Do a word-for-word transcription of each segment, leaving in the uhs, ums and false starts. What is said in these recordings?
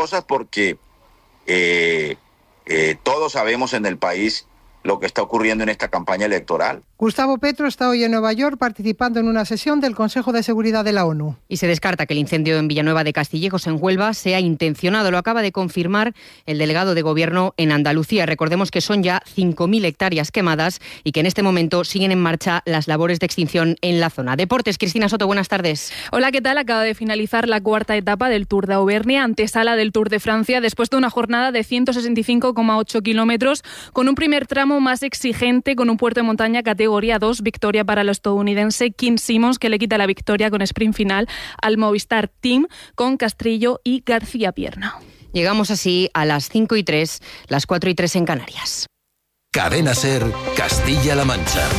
cosas porque eh, eh, todos sabemos en el país lo que está ocurriendo en esta campaña electoral. Gustavo Petro está hoy en Nueva York participando en una sesión del Consejo de Seguridad de la ONU. Y se descarta que el incendio en Villanueva de Castillejos, en Huelva, sea intencionado. Lo acaba de confirmar el delegado de Gobierno en Andalucía. Recordemos que son ya cinco mil hectáreas quemadas y que en este momento siguen en marcha las labores de extinción en la zona. Deportes, Cristina Soto, buenas tardes. Hola, ¿qué tal? Acaba de finalizar la cuarta etapa del Tour de Auvernia, antesala del Tour de Francia, después de una jornada de ciento sesenta y cinco coma ocho kilómetros, con un primer tramo más exigente, con un puerto de montaña categoría dos, victoria para el estadounidense Kim Simmons, que le quita la victoria con sprint final al Movistar Team con Castrillo y García Pierna. Llegamos así a las cinco y tres, las cuatro y tres en Canarias. Cadena SER, Castilla-La Mancha.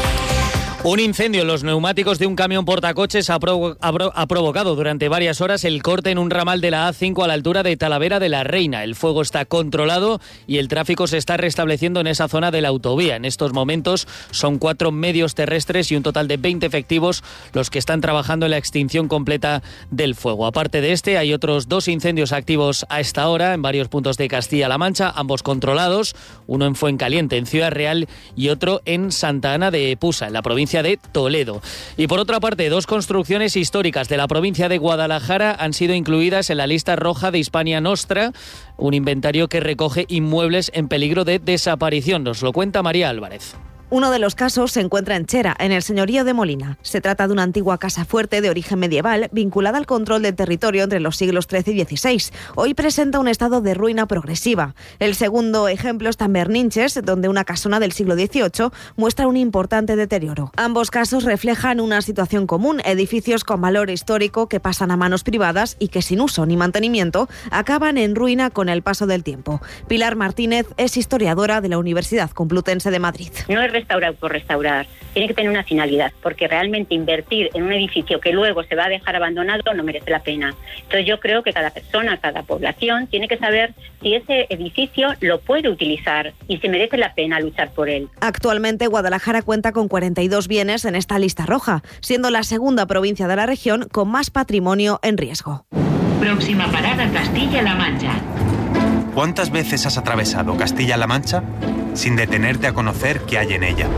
Un incendio en los neumáticos de un camión portacoches ha, provo- ha, pro- ha provocado durante varias horas el corte en un ramal de la A cinco a la altura de Talavera de la Reina. El fuego está controlado y el tráfico se está restableciendo en esa zona de la autovía. En estos momentos son cuatro medios terrestres y un total de veinte efectivos los que están trabajando en la extinción completa del fuego. Aparte de este, hay otros dos incendios activos a esta hora en varios puntos de Castilla-La Mancha, ambos controlados, uno en Fuencaliente, en Ciudad Real, y otro en Santa Ana de Pusa, en la provincia de Toledo. Y por otra parte, dos construcciones históricas de la provincia de Guadalajara han sido incluidas en la lista roja de Hispania Nostra, un inventario que recoge inmuebles en peligro de desaparición. Nos lo cuenta María Álvarez. Uno de los casos se encuentra en Chera, en el señorío de Molina. Se trata de una antigua casa fuerte de origen medieval vinculada al control del territorio entre los siglos trece y dieciséis. Hoy presenta un estado de ruina progresiva. El segundo ejemplo está en Berninches, donde una casona del siglo dieciocho muestra un importante deterioro. Ambos casos reflejan una situación común, edificios con valor histórico que pasan a manos privadas y que sin uso ni mantenimiento acaban en ruina con el paso del tiempo. Pilar Martínez es historiadora de la Universidad Complutense de Madrid. No es restaurar por restaurar, tiene que tener una finalidad, porque realmente invertir en un edificio que luego se va a dejar abandonado no merece la pena. Entonces yo creo que cada persona, cada población tiene que saber si ese edificio lo puede utilizar y si merece la pena luchar por él. Actualmente Guadalajara cuenta con cuarenta y dos bienes en esta lista roja, siendo la segunda provincia de la región con más patrimonio en riesgo. Próxima parada, Castilla-La Mancha. ¿Cuántas veces has atravesado Castilla-La Mancha sin detenerte a conocer qué hay en ella?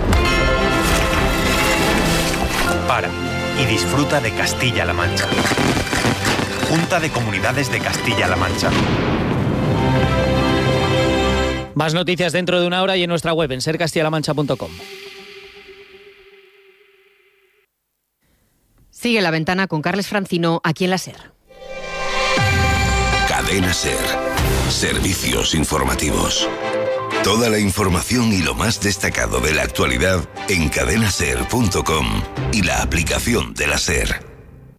Para y disfruta de Castilla-La Mancha. Junta de Comunidades de Castilla-La Mancha. Más noticias dentro de una hora y en nuestra web en ser castilla la mancha punto com. Sigue La Ventana con Carles Francino aquí en la SER. Cadena SER. Servicios informativos. Toda la información y lo más destacado de la actualidad en cadena ser punto com y la aplicación de la SER.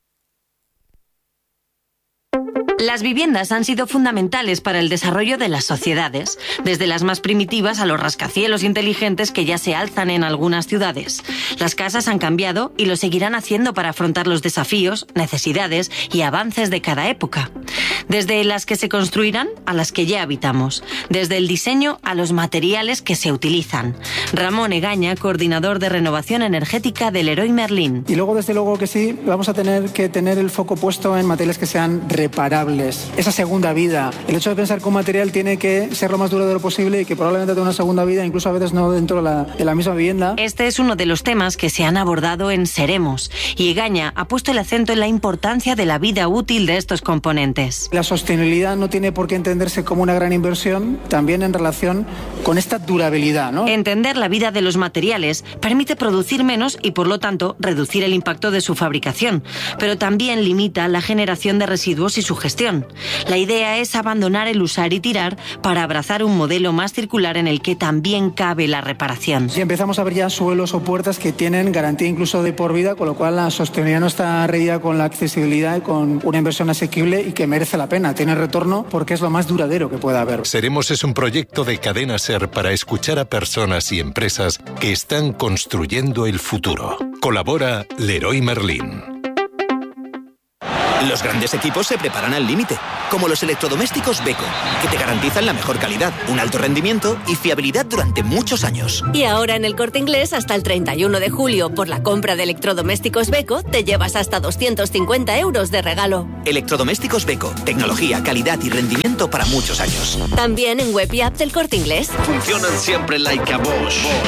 Las viviendas han sido fundamentales para el desarrollo de las sociedades, desde las más primitivas a los rascacielos inteligentes que ya se alzan en algunas ciudades. Las casas han cambiado y lo seguirán haciendo para afrontar los desafíos, necesidades y avances de cada época. Desde las que se construirán a las que ya habitamos, desde el diseño a los materiales que se utilizan. Ramón Egaña, coordinador de renovación energética del Leroy Merlin. Y luego, desde luego que sí, vamos a tener que tener el foco puesto en materiales que sean reparables. Esa segunda vida, el hecho de pensar que un material tiene que ser lo más duradero posible y que probablemente tenga una segunda vida, incluso a veces no dentro de la, de la misma vivienda. Este es uno de los temas que se han abordado en Seremos, y Egaña ha puesto el acento en la importancia de la vida útil de estos componentes. La sostenibilidad no tiene por qué entenderse como una gran inversión, también en relación con esta durabilidad, ¿no? Entender la vida de los materiales permite producir menos y, por lo tanto, reducir el impacto de su fabricación, pero también limita la generación de residuos y su gestión. La idea es abandonar el usar y tirar para abrazar un modelo más circular en el que también cabe la reparación. Y empezamos a ver ya suelos o puertas que tienen garantía incluso de por vida, con lo cual la sostenibilidad no está reñida con la accesibilidad y con una inversión asequible y que merece la pena. Tiene retorno porque es lo más duradero que pueda haber. Seremos es un proyecto de Cadena SER para escuchar a personas y empresas que están construyendo el futuro. Colabora Leroy Merlin. Los grandes equipos se preparan al límite, como los electrodomésticos Beko, que te garantizan la mejor calidad, un alto rendimiento y fiabilidad durante muchos años. Y ahora en el Corte Inglés, hasta el treinta y uno de julio, por la compra de electrodomésticos Beko, te llevas hasta doscientos cincuenta euros de regalo. Electrodomésticos Beko, tecnología, calidad y rendimiento para muchos años. También en web y app del Corte Inglés. Funcionan siempre like a Bosch.